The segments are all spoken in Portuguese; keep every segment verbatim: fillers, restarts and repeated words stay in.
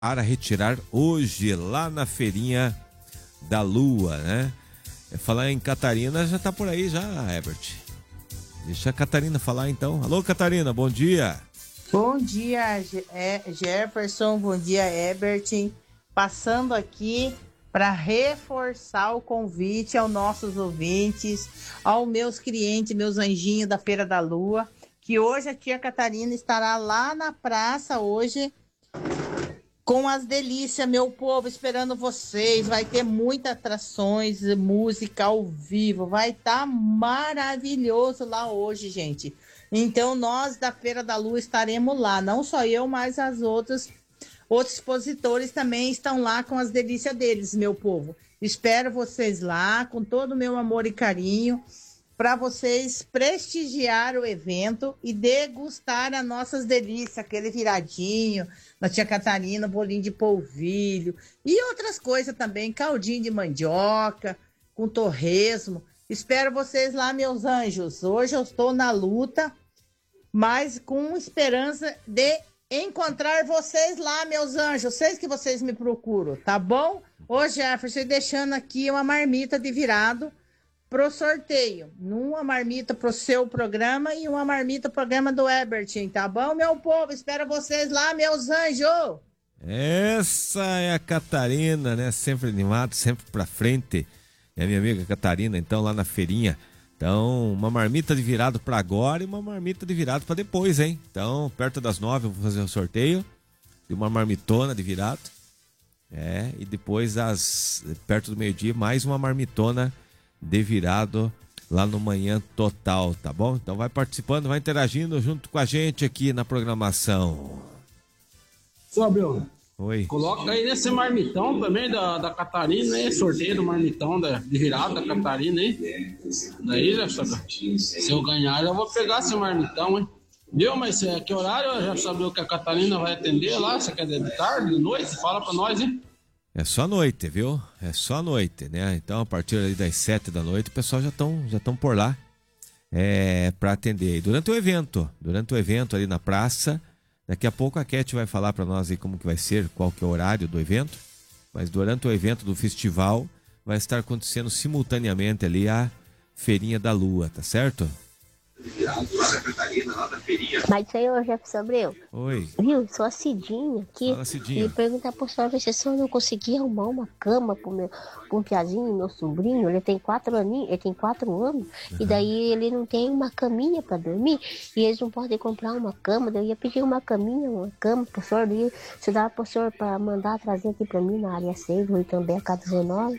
para retirar hoje lá na feirinha da Lua, né? Falar em Catarina, já tá por aí já, Herbert. Deixa a Catarina falar então. Alô, Catarina, bom dia. Bom dia, Jefferson, bom dia, Herbert. Passando aqui para reforçar o convite aos nossos ouvintes, aos meus clientes, meus anjinhos da Feira da Lua, que hoje a tia Catarina estará lá na praça hoje com as delícias, meu povo, esperando vocês. Vai ter muitas atrações, música ao vivo, vai estar tá maravilhoso lá hoje, gente. Então nós da Feira da Lua estaremos lá, não só eu, mas as outras outros expositores também estão lá com as delícias deles, meu povo. Espero vocês lá com todo o meu amor e carinho para vocês prestigiar o evento e degustar as nossas delícias, aquele viradinho da tia Catarina, bolinho de polvilho e outras coisas também, caldinho de mandioca com torresmo. Espero vocês lá, meus anjos. Hoje eu estou na luta, mas com esperança de encontrar vocês lá, meus anjos. Vocês que vocês me procuram, tá bom? Ô, Jefferson, deixando aqui uma marmita de virado pro sorteio. Uma marmita pro seu programa e uma marmita pro programa do Herbert, tá bom, meu povo? Espero vocês lá, meus anjos. Essa é a Catarina, né? Sempre animado, sempre pra frente. É a minha amiga Catarina, então, lá na feirinha. Então, uma marmita de virado para agora e uma marmita de virado para depois, hein? Então, perto das nove eu vou fazer o sorteio de uma marmitona de virado. É, e depois, às, perto do meio-dia, mais uma marmitona de virado lá no Manhã Total, tá bom? Então, vai participando, vai interagindo junto com a gente aqui na programação. Sabião. Oi. Coloca aí nesse marmitão também da, da Catarina, aí, sorteio do marmitão da, de virado da Catarina, aí. Daí, já sabe. Se eu ganhar, eu vou pegar esse marmitão, hein? Viu, mas é, que horário já sabe o que a Catarina vai atender lá? Você quer de tarde, de noite? Fala pra nós, hein? É só noite, viu? É só noite, né? Então, a partir ali das sete da noite, o pessoal já estão já estão por lá é, para atender. E durante o evento, durante o evento ali na praça, daqui a pouco a Cat vai falar para nós aí como que vai ser, qual que é o horário do evento. Mas durante o evento do festival, vai estar acontecendo simultaneamente ali a Feirinha da Lua, tá certo? Mas isso aí, ô Jefferson Abreu. Oi. Viu? Sou a Cidinha aqui. Fala, Cidinha. E perguntar pro senhor se eu não consegui arrumar uma cama pro meu pro um piazinho, meu sobrinho. Ele tem quatro aninhos, ele tem quatro anos. Uhum. E daí ele não tem uma caminha pra dormir. E eles não podem comprar uma cama. Daí eu ia pedir uma caminha, uma cama pro senhor. Daí se dá pro senhor pra mandar trazer aqui pra mim na área seis, ou também a K dezenove.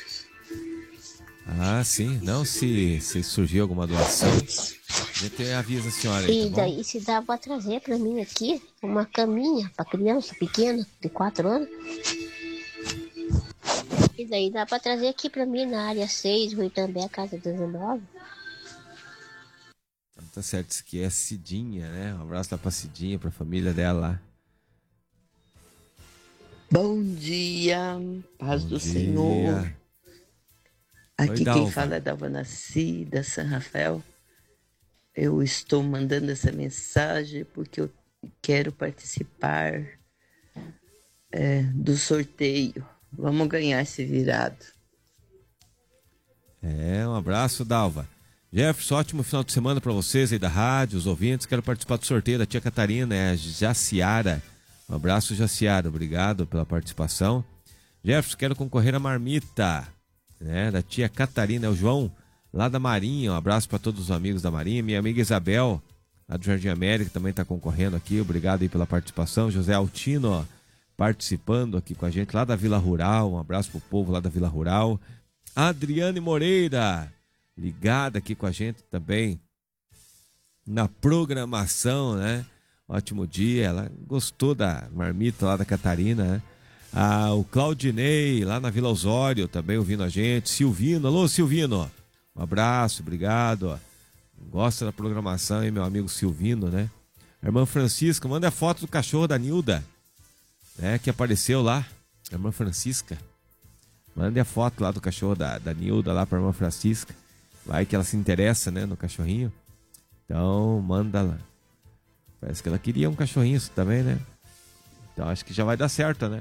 Ah, sim. Não, se, se surgir alguma doação, a gente avisa a senhora aí, E tá daí se dá pra trazer pra mim aqui uma caminha pra criança pequena, de quatro anos. E daí dá pra trazer aqui pra mim na área seis, ou também a casa dezenove. Então, tá certo, isso aqui é Cidinha, né? Um abraço lá pra Cidinha, pra família dela lá. Bom dia, paz Bom do dia. Senhor. Aqui Oi, quem Dalva. fala é Dalva Nasci, da São Rafael. Eu estou mandando essa mensagem porque eu quero participar é, do sorteio. Vamos ganhar esse virado. É, um abraço, Dalva. Jefferson, ótimo final de semana para vocês aí da rádio, os ouvintes. Quero participar do sorteio da tia Catarina, é a Jaciara. Um abraço, Jaciara. Obrigado pela participação. Jefferson, quero concorrer à marmita, né, da tia Catarina. É o João, lá da Marinha. Um abraço para todos os amigos da Marinha. Minha amiga Isabel, lá do Jardim América, também está concorrendo aqui. Obrigado aí pela participação. José Altino, ó, participando aqui com a gente, lá da Vila Rural. Um abraço pro povo lá da Vila Rural. Adriane Moreira, ligada aqui com a gente também na programação, né? Ótimo dia. Ela gostou da marmita lá da Catarina, né? Ah, o Claudinei, lá na Vila Osório, também ouvindo a gente. Silvino, alô Silvino, um abraço, obrigado. Gosta da programação, hein, meu amigo Silvino, né? A irmã Francisca, manda a foto do cachorro da Nilda, né, que apareceu lá. A irmã Francisca, mande a foto lá do cachorro da, da Nilda lá pra irmã Francisca. Vai que ela se interessa, né, no cachorrinho. Então, manda lá. Parece que ela queria um cachorrinho também, né? Então acho que já vai dar certo, né?